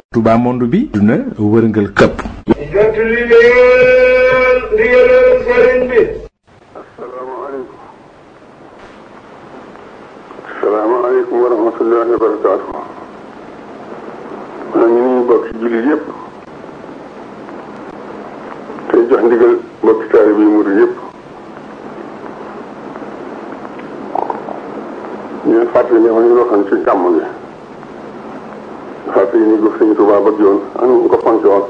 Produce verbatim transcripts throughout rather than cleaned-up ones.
Touba monde bi duna wërngal këpp. jot li leen ndigalal sëriñ bi. asalaamaaleykum. asalaamaaleykum wa rahmatullahi wa barakaatu. maa ngi nuyu mbokki jullit yëpp. tey jox ndigal mbokki taalibe yi murid yëpp. ñu leen fàttali ne ma ñu waxoon ci gàmm gi. fàttali ni ko sëñ Tuubaa bëgg yoon ak ñu ko fonk woon.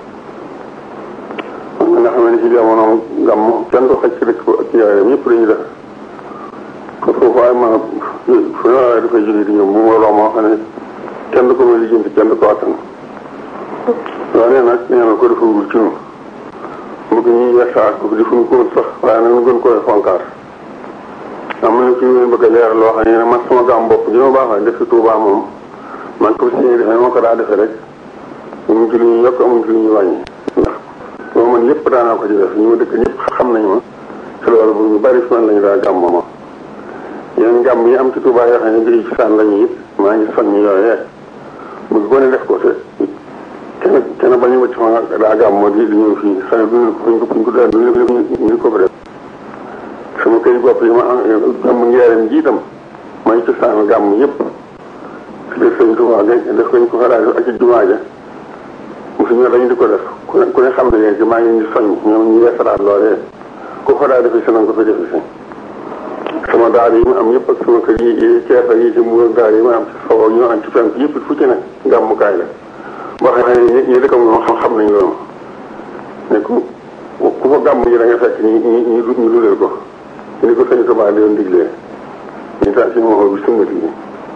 man nga xam ne ci jamono gàmm kenn du xaj ci dëkk ak yaayam ñëpp dañuy def. kon foofu waaye ma fu ne waaye dafay jógee di ñëw bu ma loo moo xam ne kenn du ko may lijjanti kenn du ko attan. waaye nag nee na ko dafa wul ci ñun. bëgg ñuy yeesaat ko di fu ñu ko wut sax waaye nag ñu gën koy fonkaar. am na ci ñu bëgg a leeral loo xam ne man sama gàmm bopp ji ma baax def ci Tuubaa moom man ko si defee moo ko daa defee rek amuñ ci lu ñu yokk amuñ ci lu ñu wàññi. ndax boo man lépp daanaa ko ci def ñu ma dëkk ñëpp xam nañ ma ci loolu bu ñu bari fi man lañu daa gàmm ma yéen gàmm yi am ci Tuubaa yoo xam ne bii ci saan lañu it maa ngi soññ yooyee bëgg ko ne def ko te kenn kenn bañu wacc ma daa gàmm di di ñëw fii xëy na duñu ko fuñ ko fuñ ko daan duñu ñu ko def sama kër bopp yi ma am gàmm ngeeram ji itam maa ngi ci saan gàmm yëpp def sëñ Tuubaa def ko ñu ko xalaat ak ci jumaa ja mosu ñu dañu di ko def ku ne ku ne xam ne yéen ci maa ngi ñu soññ ñoom ñu yeesalaat loolee ku ko daa defi si na nga ko fi defi si sama daara yi ma am yëpp ak sama kër yi Cees ak yi ci Mbuur daara yi ma am ci sow ak ñoo am ci fenk yëpp fu ci ne gàmmukaay la boo xam ne ñi dëkk moom xam xam nañ loolu ne ku ku fa gàmm yi da nga fekk ñu ñu ñu duleel ko ni ko sëñ Tuubaa doon diglee ñu taal si moo bi sumbati yi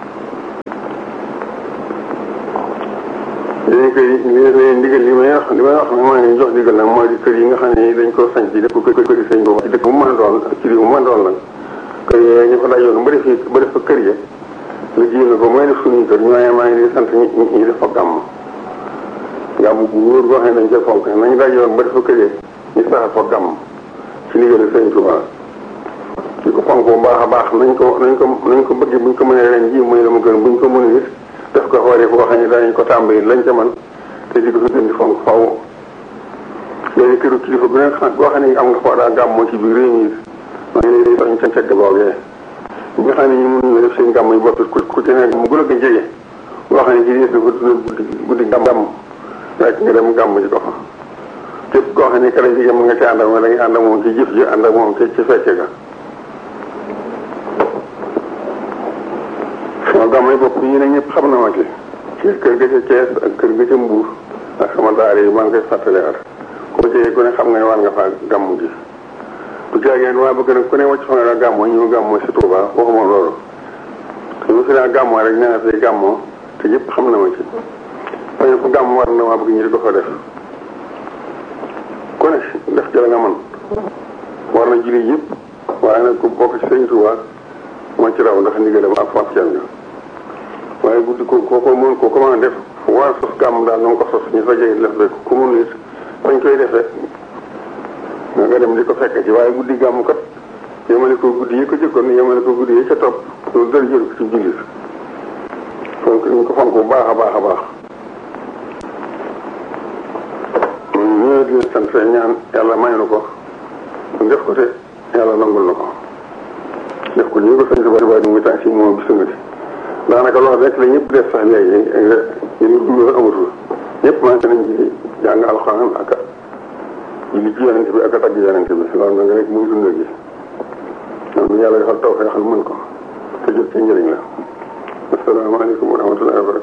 léegi koy li ndigal li may wax li may wax nag maa ngi jox ndigal nag mooy di kër yi nga xam ne dañ koo sañ ci dëkk kër kër yi sëñ boobu ci dëkk bu mën a doon ci réew bu mën a doon nag kër yi ñu fa dajoon ba def ba def fa kër ya lu jiw na ko mooy def suñuy kër ñooñu maa ngi di sant ñi ñi def fa gàmm gàmm bu wóor boo xam ne dañ koy fonk nañu dajoon ba def fa kër ya ñu saxal fa gàmm ci ndigal sëñ Tuubaa di ko fonk bu baax a baax nañ ko nañ ko nañ ko bëgg buñ ko mënee ren ji muy la mu gën buñ ko mënee it def ko xoolee foo xam ne danañ ko tàmbali lañ ca man te di ko fi gën di fonk faw léegi këru kilifa bu ne xam boo xam ne am nga foo daa gàmmoo ci biir réew mi maa ngi leen di soñ ca cegg boogee ñi nga xam ne ñu mënuñu def seen gàmm yi bopp ku ku ci nekk mu gën a ko jege boo xam ne ci des dafa dundal guddi guddi gàmm rek nga dem gàmm ji ko fa képp koo xam ne kala jigéen mën nga ci ànd ak moom da ngay ànd ak moom ci jëf ji ànd ak moom ci ci fecce ga sama gàmm yi bopp yi ne ñëpp xam na ma ci ci kër ga ca Cees ak kër ga ca Mbuur ak sama daara yi maa ngi koy fàttali at koo jegee ku ne xam nga ne war nga faa gàmm gi bu jaageen waa bëgg nag ku ne wàcc fa nga daa gàmmoo ñu gàmmoo si Tuubaa waxuma loolu te mu fi daa gàmmoo rek nee na fi gàmmoo te ñëpp xam na ma ci fañu fu gàmm war na maa bëgg ñu di ko fa def ku ne def jëla nga man war na julli yëpp waaye nag ku bokk ci Sëñ Tuubaa moo ci raw ndax ndigalam ak faf cen nga waaye guddi ko ko ko mën ko comment def war sos gàmm daal na nga ko sos ñu dajee def rek ku mun it fañ koy defee nga nga dem di ko fekk ci waaye guddi gàmm kat yemale ko guddi yi ko jëkkoon yemale ko guddi yi ca topp loolu dara jël ko ci jullit fonk ñu ko fonk bu baax a baax a baax ñoo di sant ñaan yàlla may na ko def ko te yàlla nangul na ko def ko ñu ko sañ si bari muy tànk si moom bi sungati daanaka loolu rek la ñëpp def sax léegi yéen dund amatul ñëpp maa ngi nañ ci jàng alxuraan ak julli ci yonente bi ak a tagg yonente bi loolu nag rek muy dund gi noonu yàlla defal taw feexal mën ko te jot ci njëriñ la asalaamaaleykum wa rahmatullahi wa barakatu